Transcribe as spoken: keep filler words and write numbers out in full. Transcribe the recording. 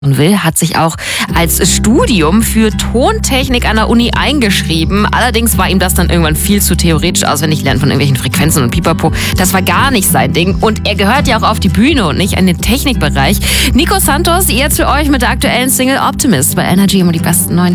will, hat sich auch als Studium für Tontechnik an der Uni eingeschrieben. Allerdings war ihm das dann irgendwann viel zu theoretisch auswendig lernen von irgendwelchen Frequenzen und Pipapo. Das war gar nicht sein Ding. Und er gehört ja auch auf die Bühne und nicht in den Technikbereich. Nico Santos, jetzt für euch mit der aktuellen Single Optimist bei Energy, immer die besten neuen